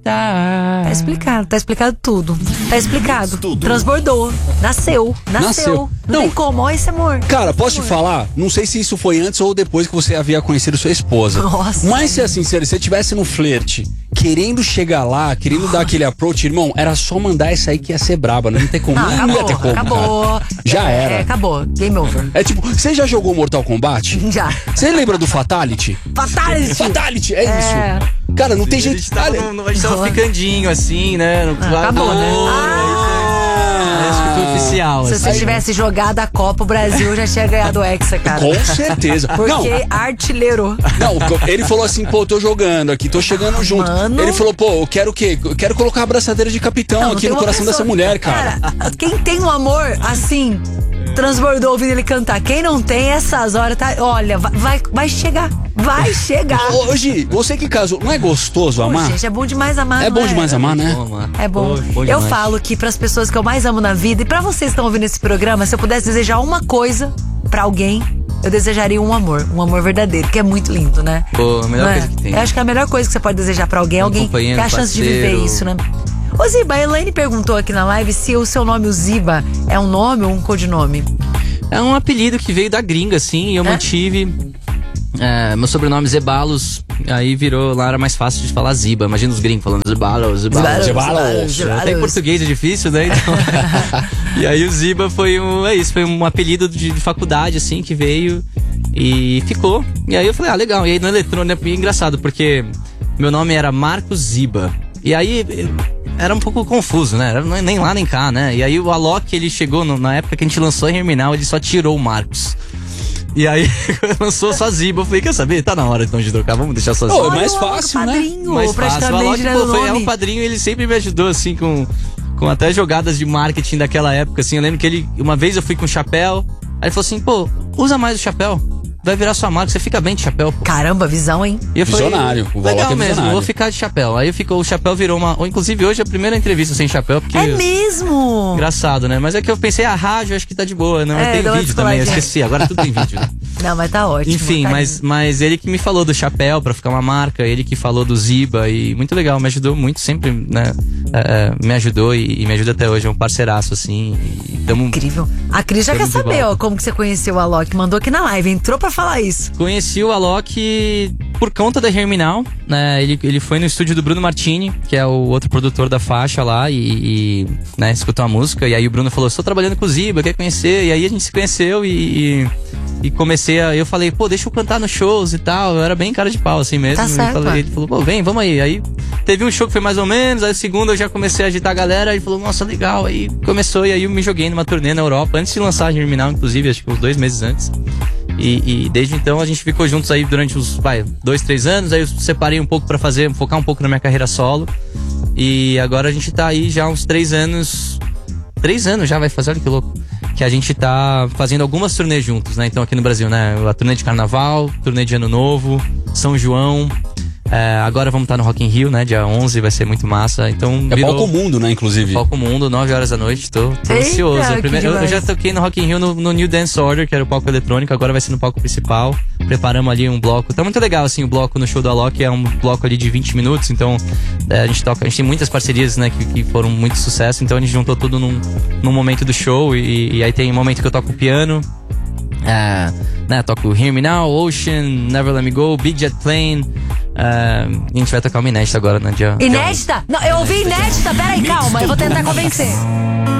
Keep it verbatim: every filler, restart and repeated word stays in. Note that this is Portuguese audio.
acreditar. Tá explicado, tá explicado tudo. Tá explicado. Tudo. Transbordou. Nasceu. Nasceu. Nasceu. Não, Não. tem como, olha esse amor. Cara, posso te falar? Não sei se isso foi antes ou depois que você havia conhecido sua esposa. Nossa. Mas se assim, se você estivesse no flerte, querendo chegar lá, querendo dar aquele approach, irmão, era só mandar essa aí que ia ser braba. Não ia ter como. Não, não ia ter acabou, como. acabou. Cara. Já É, era. É, acabou. Game over. É tipo, você já jogou Mortal Kombat? Já. Você lembra do Fatality? Fatality. Fatality, é, É. isso. Cara, não tem A jeito. gente tava, Olha, no, a gente tava ficandinho assim, né? No Ah, acabou, né? Ah, acho que foi oficial. Se assim. você tivesse jogado a Copa, o Brasil já tinha ganhado o Hexa, cara. com certeza. Porque Não, artilheiro. não, ele falou assim, pô, tô jogando aqui, tô chegando junto. Mano. Ele falou, pô, eu quero o quê? Eu quero colocar a abraçadeira de capitão Não, aqui tem no uma coração pessoa- dessa mulher, cara. Cara, quem tem um amor assim, transbordou ouvindo ele cantar. Quem não tem, essas horas, tá. Olha, vai, vai, vai chegar. Vai chegar. Hoje, você que casou, não é gostoso Pô, amar? gente, é bom demais amar. É não bom demais amar, né? Toma. É bom. Pô, bom eu demais. falo que pras pessoas que eu mais amo na vida, e pra vocês que estão ouvindo esse programa, se eu pudesse desejar uma coisa pra alguém, eu desejaria um amor. Um amor verdadeiro, que é muito lindo, né? Pô, a melhor Não é? coisa que tem. Eu acho que é a melhor coisa que você pode desejar pra alguém, Um alguém que companheiro, tem a chance de viver parceiro. isso, né? Ô Ziba, a Elaine perguntou aqui na live se o seu nome, o Ziba, é um nome ou um codinome? É um apelido que veio da gringa, assim, e eu É? mantive. É, meu sobrenome Zebalos, aí virou, lá era mais fácil de falar Ziba. Imagina os gringos falando Zebalos, Zebalos. Zebalos. Zebalos. Até em português é difícil, né? Então... e aí o Ziba foi um, é isso, foi um apelido de, de faculdade, assim, que veio e ficou. E aí eu falei, ah, legal. E aí no eletrônico, é engraçado, porque meu nome era Marcos Ziba. E aí era um pouco confuso, né? Era nem lá nem cá, né? E aí o Alok, ele chegou no, na época que a gente lançou a Herminal, ele só tirou o Marcos. E aí lançou só Ziba. Eu falei, quer saber? Tá na hora então de trocar, vamos deixar só Ô, Ziba. é mais Olha o fácil, né? padrinho, Mais fácil. O praticamente, Alok, né, pô, do foi, é nome. um padrinho, ele sempre me ajudou, assim, com, com até jogadas de marketing daquela época, assim. Eu lembro que ele, uma vez eu fui com chapéu, aí ele falou assim, pô, usa mais o chapéu, vai virar sua marca, você fica bem de chapéu, pô. Caramba, visão, hein? E eu falei, Visionário, o Alok legal é mesmo, visionário. vou ficar de chapéu. Aí ficou, o chapéu virou uma... ou, inclusive hoje é a primeira entrevista sem chapéu, porque... É mesmo? Engraçado, né? Mas é que eu pensei, a rádio acho que tá de boa, né? Mas É, tem deu uma vídeo também, eu descoladinha. esqueci, agora tudo tem vídeo, né? Não, mas tá ótimo. Enfim, tá mas, lindo. mas ele que me falou do chapéu pra ficar uma marca, ele que falou do Ziba e muito legal, me ajudou muito, sempre, né? É, me ajudou e, e me ajuda até hoje, é um parceiraço, assim. E tamo, Incrível. A Cris já quer Tamo de saber, volta. ó, como que você conheceu o Alok. Mandou aqui na live, entrou pra falar isso. Conheci o Alok por conta da Herminal, né? Ele, ele foi no estúdio do Bruno Martini, que é o outro produtor da faixa lá, e, e né, escutou a música. E aí o Bruno falou: estou trabalhando com o Ziba, quer conhecer? E aí a gente se conheceu e, e, e comecei a. Eu falei, pô, deixa eu cantar nos shows e tal. Eu era bem cara de pau, assim mesmo. Tá E certo, falei, ué. ele falou, pô, vem, vamos aí. Aí teve um show que foi mais ou menos, aí o segundo eu já comecei a agitar a galera. Ele falou, nossa, legal. Aí começou, e aí eu me joguei numa turnê na Europa, antes de lançar a Herminal, inclusive, acho que uns dois meses antes. E, e desde então a gente ficou juntos aí durante uns, vai, dois, três anos. Aí eu separei um pouco pra fazer, focar um pouco na minha carreira solo. E agora a gente tá aí já há uns três anos. Três anos já vai fazer, olha que louco. Que a gente tá fazendo algumas turnês juntos, né? Então aqui no Brasil, né? A turnê de Carnaval, turnê de Ano Novo, São João. É, agora vamos estar no Rock in Rio, né? Dia onze, vai ser muito massa. Então É virou... palco mundo, né, inclusive. Palco Mundo, nove horas da noite, tô, tô Eita, ansioso. que A primeira- eu, eu demais. já toquei no Rock in Rio no, no New Dance Order, que era o palco eletrônico, agora vai ser no palco principal. Preparamos ali um bloco. Tá muito legal, assim, o bloco no show do Alok é um bloco ali de vinte minutos, então é, a gente toca, a gente tem muitas parcerias, né, que, que foram muito sucesso, então a gente juntou tudo num, num momento do show e, e aí tem um momento que eu toco piano. É, né, toco Hear Me Now, Ocean, Never Let Me Go, Big Jet Plane. É, a gente vai tocar uma inédita agora, né? Dia, dia Inédita? Não, eu ouvi inédita. Peraí, calma, eu vou tentar convencer.